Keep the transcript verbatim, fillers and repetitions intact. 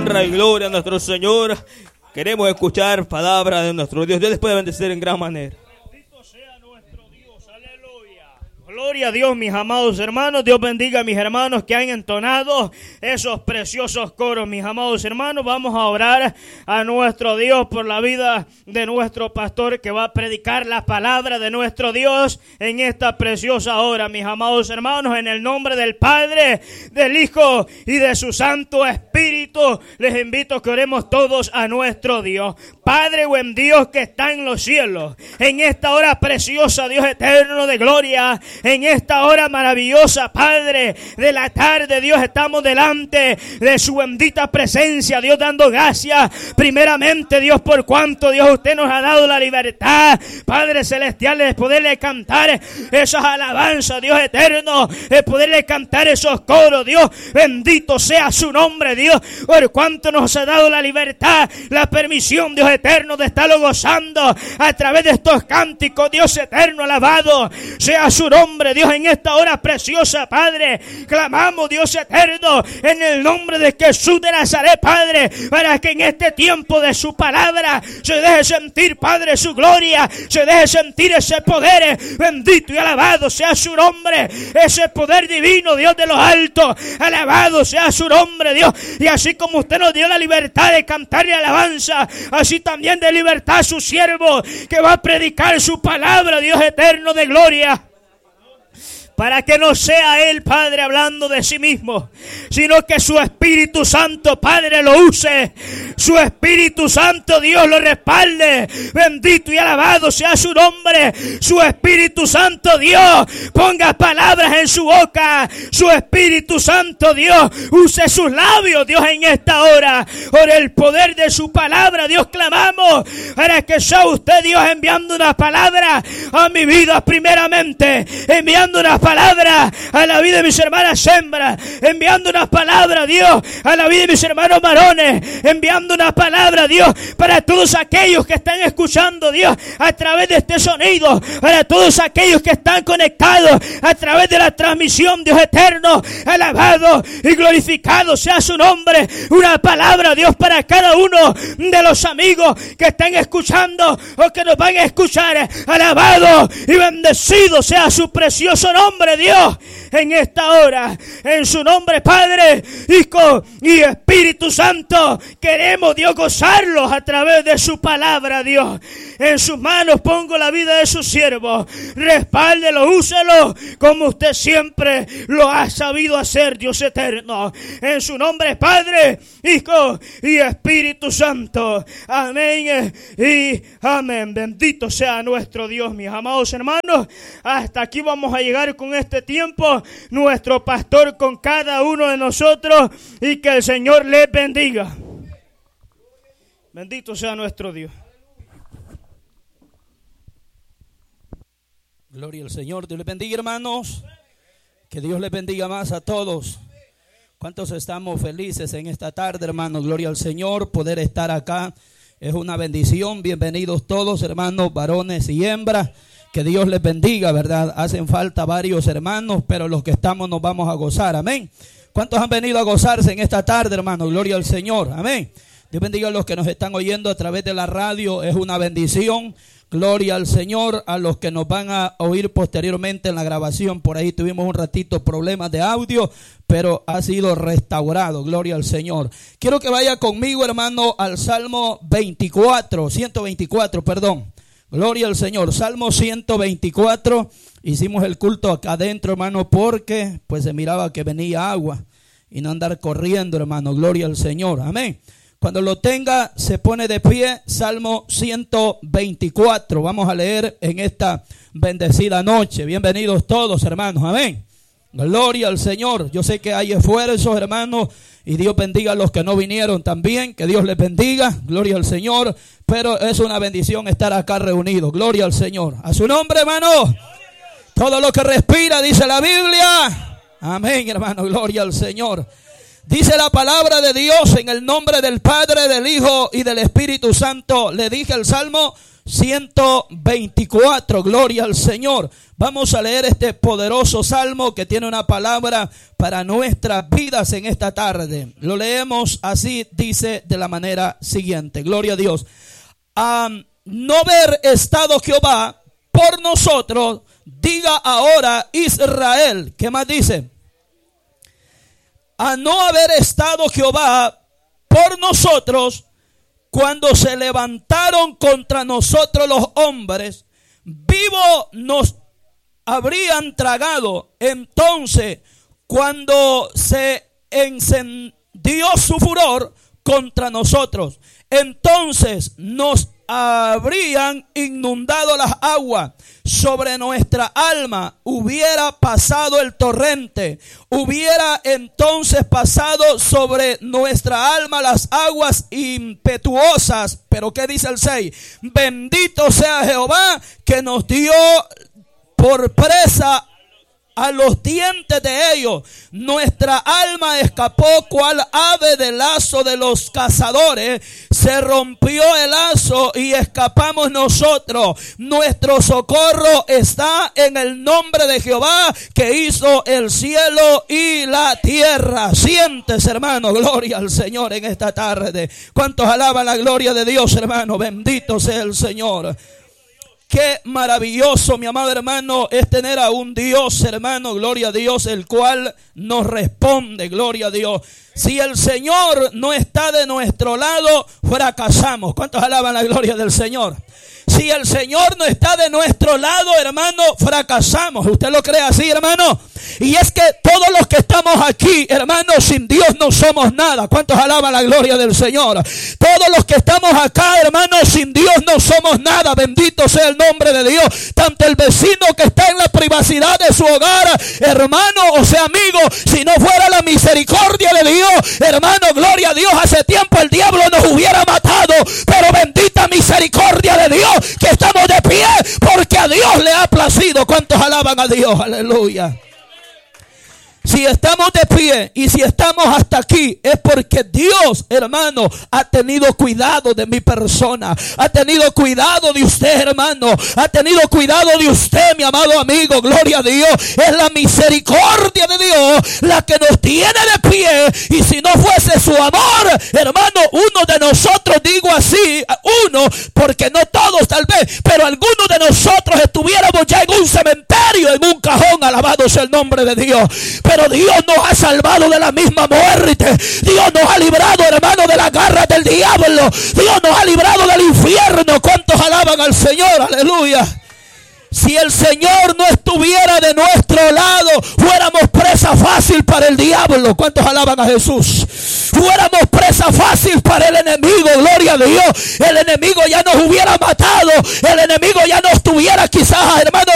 honra y gloria a nuestro Señor. Queremos escuchar palabra de nuestro Dios. Dios les puede bendecir en gran manera. Bendito sea nuestro Dios, aleluya. Gloria a Dios, mis amados hermanos. Dios bendiga a mis hermanos que han entonado esos preciosos coros, mis amados hermanos. Vamos a orar a nuestro Dios por la vida de nuestro pastor que va a predicar la palabra de nuestro Dios en esta preciosa hora, mis amados hermanos. En el nombre del Padre, del Hijo y de su Santo Espíritu, les invito a que oremos todos a nuestro Dios. Padre, buen Dios que está en los cielos, en esta hora preciosa, Dios eterno de gloria, en esta hora maravillosa, Padre, de la tarde, Dios, estamos delante de su bendita presencia, Dios, dando gracias, primeramente, Dios, por cuanto, Dios, usted nos ha dado la libertad, Padre celestial, de poderle cantar esas alabanzas, Dios eterno, de poderle cantar esos coros, Dios, bendito sea su nombre, Dios, por cuanto nos ha dado la libertad, la permisión, Dios eterno, de estarlo gozando a través de estos cánticos, Dios eterno, alabado sea su nombre, Dios, en esta hora preciosa, Padre, clamamos, Dios eterno, en el nombre de Jesús de Nazaret, Padre, para que en este tiempo de su palabra se deje sentir, Padre, su gloria, se deje sentir ese poder, bendito y alabado sea su nombre, ese poder divino, Dios de los altos, alabado sea su nombre, Dios, y así como usted nos dio la libertad de cantar y alabanza, así también de libertad a su siervo, que va a predicar su palabra, Dios eterno de gloria, para que no sea Él, Padre, hablando de sí mismo, sino que su Espíritu Santo, Padre, lo use. Su Espíritu Santo, Dios, lo respalde. Bendito y alabado sea su nombre. Su Espíritu Santo, Dios, ponga palabras en su boca. Su Espíritu Santo, Dios, use sus labios, Dios, en esta hora. Por el poder de su palabra, Dios, clamamos para que sea usted, Dios, enviando una palabra a mi vida primeramente. Enviando una palabra palabra a la vida de mis hermanas hembras, enviando una palabra, Dios, a la vida de mis hermanos varones, enviando una palabra, Dios, para todos aquellos que están escuchando, Dios, a través de este sonido, para todos aquellos que están conectados a través de la transmisión, Dios eterno, alabado y glorificado sea su nombre. Una palabra, Dios, para cada uno de los amigos que están escuchando o que nos van a escuchar, alabado y bendecido sea su precioso nombre, Dios, en esta hora, en su nombre, Padre, Hijo y Espíritu Santo, queremos, Dios, gozarlos a través de su palabra, Dios. En sus manos pongo la vida de sus siervos, respáldelo, úselo, como usted siempre lo ha sabido hacer, Dios eterno. En su nombre, Padre, Hijo y Espíritu Santo. Amén y amén. Bendito sea nuestro Dios, mis amados hermanos. Hasta aquí vamos a llegar con este tiempo, nuestro pastor con cada uno de nosotros, y que el Señor les bendiga. Bendito sea nuestro Dios. Gloria al Señor. Dios les bendiga, hermanos. Que Dios les bendiga más a todos. ¿Cuántos estamos felices en esta tarde, hermanos? Gloria al Señor. Poder estar acá es una bendición. Bienvenidos todos, hermanos, varones y hembras. Que Dios les bendiga, ¿verdad? Hacen falta varios hermanos, pero los que estamos nos vamos a gozar. Amén. ¿Cuántos han venido a gozarse en esta tarde, hermanos? Gloria al Señor. Amén. Dios bendiga a los que nos están oyendo a través de la radio. Es una bendición. Gloria al Señor. A los que nos van a oír posteriormente en la grabación, por ahí tuvimos un ratito problemas de audio, pero ha sido restaurado. Gloria al Señor. Quiero que vaya conmigo, hermano, al Salmo veinticuatro, ciento veinticuatro, perdón. Gloria al Señor. Salmo ciento veinticuatro. Hicimos el culto acá adentro, hermano, porque pues se miraba que venía agua y no andar corriendo, hermano. Gloria al Señor. Amén. Cuando lo tenga, se pone de pie. Salmo ciento veinticuatro. Vamos a leer en esta bendecida noche. Bienvenidos todos, hermanos. Amén. Gloria al Señor. Yo sé que hay esfuerzos, hermanos, y Dios bendiga a los que no vinieron también. Que Dios les bendiga. Gloria al Señor. Pero es una bendición estar acá reunidos. Gloria al Señor. A su nombre, hermano. Todo lo que respira, dice la Biblia. Amén, hermano. Gloria al Señor. Dice la palabra de Dios en el nombre del Padre, del Hijo y del Espíritu Santo. Le dije el Salmo ciento veinticuatro, gloria al Señor. Vamos a leer este poderoso salmo que tiene una palabra para nuestras vidas en esta tarde. Lo leemos así, dice de la manera siguiente, gloria a Dios. A no haber estado Jehová por nosotros, diga ahora Israel. ¿Qué más dice? A no haber estado Jehová por nosotros, cuando se levantaron contra nosotros los hombres, vivo nos habrían tragado. Entonces, cuando se encendió su furor contra nosotros, entonces nos habrían inundado las aguas. Sobre nuestra alma hubiera pasado el torrente. Hubiera entonces pasado sobre nuestra alma las aguas impetuosas. Pero ¿qué dice el seis? Bendito sea Jehová, que nos dio por presa a los dientes de ellos. Nuestra alma escapó cual ave del lazo de los cazadores. Se rompió el lazo y escapamos nosotros. Nuestro socorro está en el nombre de Jehová, que hizo el cielo y la tierra. Siéntese, hermano, gloria al Señor en esta tarde. ¿Cuántos alaban la gloria de Dios, hermano? Bendito sea el Señor. Qué maravilloso, mi amado hermano, es tener a un Dios, hermano, gloria a Dios, el cual nos responde, gloria a Dios. Si el Señor no está de nuestro lado, fracasamos. ¿Cuántos alaban la gloria del Señor? Si el Señor no está de nuestro lado, hermano, fracasamos. ¿Usted lo cree así, hermano? Y es que todos los que estamos aquí, hermano, sin Dios no somos nada. ¿Cuántos alaban la gloria del Señor? Todos los que estamos acá, hermano, sin Dios no somos nada. Bendito sea el nombre de Dios. Tanto el vecino que está en la privacidad de su hogar, hermano, o sea, amigo, si no fuera la misericordia de Dios, hermano, gloria a Dios, hace tiempo el diablo nos hubiera matado. Pero bendita misericordia de Dios, que estamos de pie porque a Dios le ha placido. ¿Cuántos alaban a Dios? Aleluya. Si estamos de pie y si estamos hasta aquí, es porque Dios, hermano, ha tenido cuidado de mi persona, ha tenido cuidado de usted, hermano, ha tenido cuidado de usted, mi amado amigo, gloria a Dios. Es la misericordia de Dios la que nos tiene de pie, y si no fuese su amor, hermano, uno de nosotros, digo así, uno, porque no todos tal vez, pero algunos de nosotros estuviéramos ya en un cementerio, en un cajón, alabado sea el nombre de Dios. Pero Dios nos ha salvado de la misma muerte. Dios nos ha librado, hermano, de las garras del diablo. Dios nos ha librado del infierno. ¿Cuántos alaban al Señor? Aleluya. Si el Señor no estuviera de nuestro lado, fuéramos presa fácil para el diablo. ¿Cuántos alaban a Jesús? Fuéramos presa fácil para el enemigo, gloria a Dios. El enemigo ya nos hubiera matado. El enemigo ya no estuviera quizás, hermano,